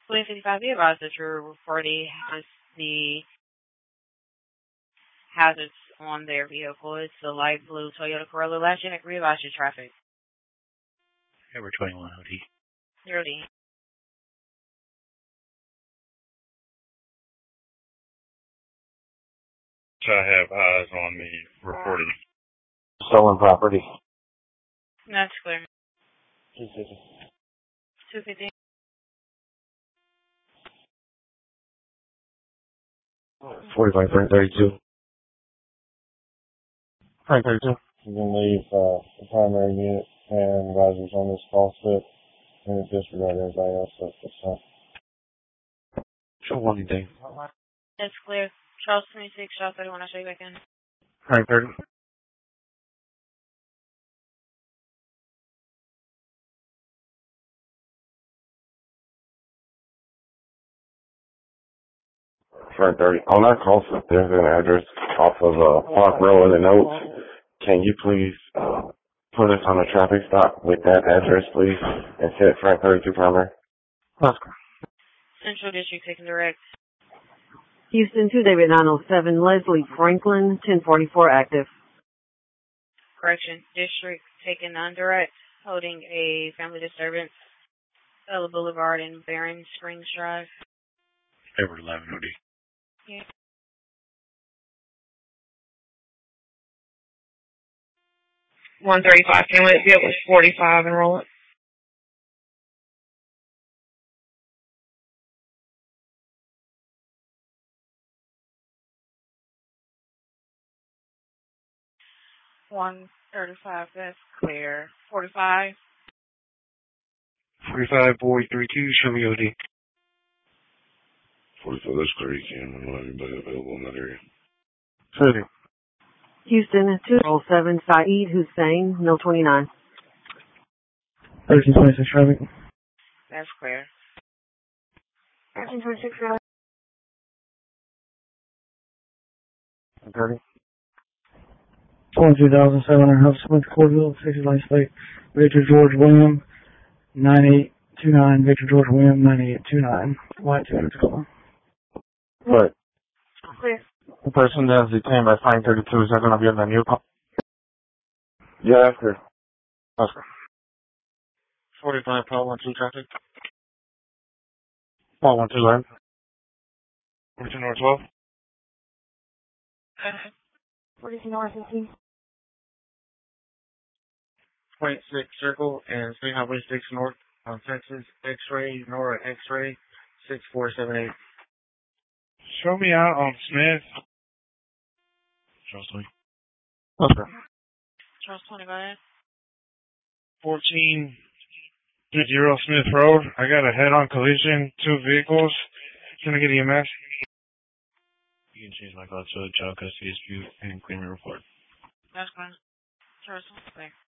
Queen 55, be advised that your party has the hazards on their vehicle. It's the light blue Toyota Corolla. Last unit, readvise your traffic. Number 21, OD. You're OD. I have eyes on the reported stolen property. That's clear. 250. 250. 45, Frank 32. Frank 32. You can leave the primary unit and risers on this call slip and disregard everybody else at this time. Show one anything. That's clear. Charles 26, Charles 31, I'll show you back in. Frank 30. Frank 30. On that call slip, there's an address off of Park Row in the notes. Can you please put us on a traffic stop with that address, please, and hit Frank 32 primary? Oscar. Central District taking direct. Houston 2, David 907, Leslie Franklin, 1044 active. Correction. District taking non-direct, holding a family disturbance. Ella Boulevard and Barron Springs Drive. Edward 11, OD. Yeah. $135. Can we be up with 45 and roll it? $135. That's clear. 45. 45, boy 32, show me OD. 44, that's clear. You can't know anybody available in that area. 30. Houston 207, Saeed Hussein, No 29. 1326 traffic. That's clear. 1326, 30. 22,700 Huff Smith Corville, 60 license plate. Victor George William, 9829. Victor George William, 9829. White 200 color. Right. Clear. The person that's detained by Frank 32, is that going to be on the new call? Yeah, after. Oscar. 45, Paul 12 traffic. Paul 12, right? Richard North 12. 42 North 15. 26 Circle and 3 Highway 6 North on Texas X-Ray, Nora X-Ray, 6478. Show me out on Smith. Charles 20. Oscar. Charles 20, go ahead. 1450 Smith Road. I got a head-on collision, 2 vehicles. Can I get EMS? You can change my call to a child custody dispute and claim your report. That's fine. Charles 20, clear.